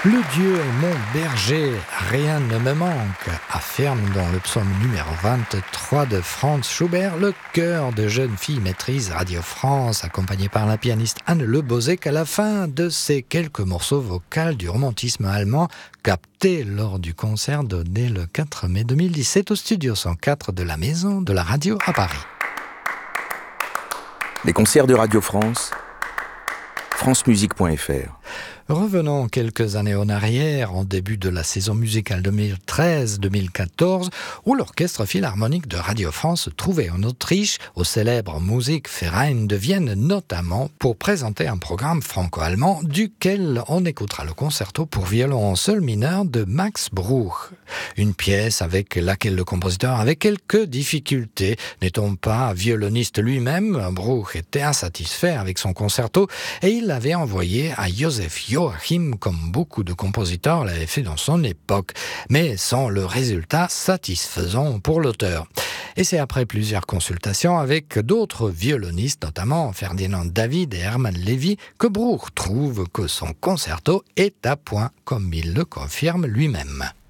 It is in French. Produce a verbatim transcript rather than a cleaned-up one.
Le Dieu est mon berger, rien ne me manque, affirme dans le psaume numéro vingt-trois de Franz Schubert le chœur de jeunes filles maîtrises Radio France, accompagné par la pianiste Anne Le Bozek à la fin de ces quelques morceaux vocaux du romantisme allemand captés lors du concert donné le quatre mai deux mille dix-sept au studio cent quatre de la Maison de la Radio à Paris. Les concerts de Radio France, france musique point f r. Revenons quelques années en arrière, en début de la saison musicale deux mille treize deux mille quatorze, où l'Orchestre Philharmonique de Radio France se trouvait en Autriche, au célèbre Musikverein de Vienne notamment, pour présenter un programme franco-allemand duquel on écoutera le concerto pour violon en sol mineur de Max Bruch. Une pièce avec laquelle le compositeur avait quelques difficultés. N'étant pas violoniste lui-même, Bruch était insatisfait avec son concerto et il l'avait envoyé à Joseph Joachim, comme beaucoup de compositeurs l'avaient fait dans son époque, mais sans le résultat satisfaisant pour l'auteur. Et c'est après plusieurs consultations avec d'autres violonistes, notamment Ferdinand David et Hermann Lévy, que Bruch trouve que son concerto est à point, comme il le confirme lui-même.